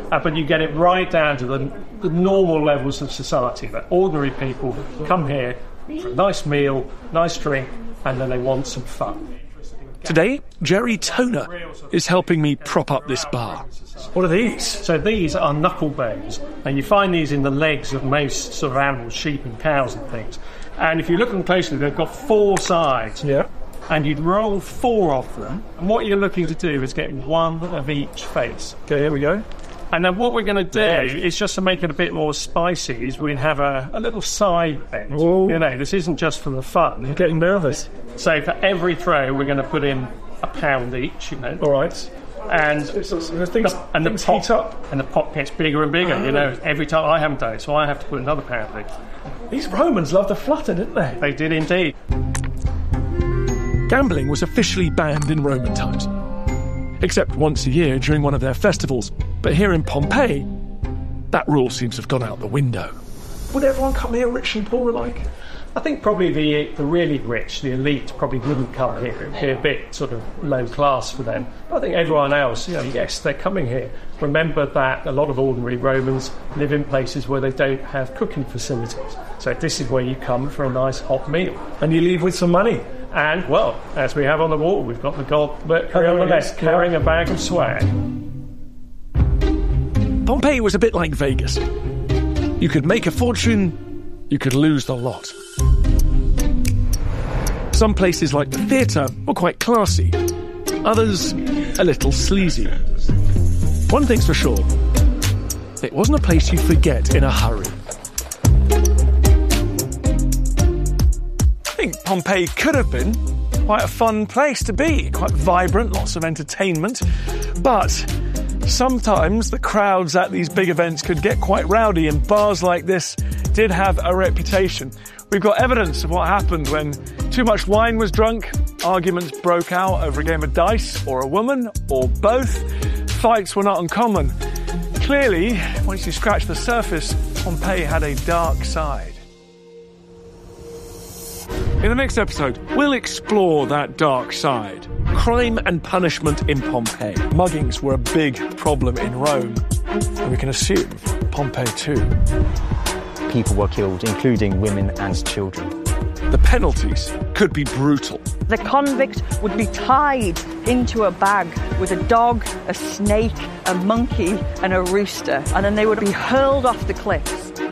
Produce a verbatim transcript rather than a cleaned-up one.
uh, but you get it right down to the, the normal levels of society, that ordinary people come here for a nice meal, nice drink, and then they want some fun. Today, Jerry Toner is helping me prop up this bar. What are these? So these are knuckle bones, and you find these in the legs of most sort of animals, sheep and cows and things. And if you look at them closely, they've got four sides. Yeah. And you'd roll four of them, and what you're looking to do is get one of each face. Okay, here we go. And then what we're going to do is, just to make it a bit more spicy, is we'll have a, a little side bend. Whoa. You know, this isn't just for the fun. I'm getting nervous. So for every throw, we're going to put in a pound each, you know. All right. And it's, it's, it's, things, the, and the things pot heat up. And the pot gets bigger and bigger, oh. you know. Every time I haven't done it, so I have to put another pound in. These Romans loved a flutter, didn't they? They did indeed. Gambling was officially banned in Roman times, except once a year during one of their festivals. But here in Pompeii, that rule seems to have gone out the window. Would everyone come here rich and poor alike? I think probably the the really rich, the elite, probably wouldn't come here. It would be a bit sort of low class for them. But I think everyone else, you know, yes, they're coming here. Remember that a lot of ordinary Romans live in places where they don't have cooking facilities. So this is where you come for a nice hot meal. And you leave with some money. And, well, as we have on the wall, we've got the god Mercury on the left carrying a bag of swag. Pompeii was a bit like Vegas. You could make a fortune, you could lose the lot. Some places like the theatre were quite classy, others a little sleazy. One thing's for sure, it wasn't a place you'd forget in a hurry. I think Pompeii could have been quite a fun place to be, quite vibrant, lots of entertainment, but sometimes the crowds at these big events could get quite rowdy, and bars like this did have a reputation. We've got evidence of what happened when too much wine was drunk, arguments broke out over a game of dice, or a woman, or both. Fights were not uncommon. Clearly, once you scratch the surface, Pompeii had a dark side. In the next episode, we'll explore that dark side. Crime and punishment in Pompeii. Muggings were a big problem in Rome, and we can assume Pompeii too. People were killed, including women and children. The penalties could be brutal. The convict would be tied into a bag with a dog, a snake, a monkey, and a rooster, and then they would be hurled off the cliffs.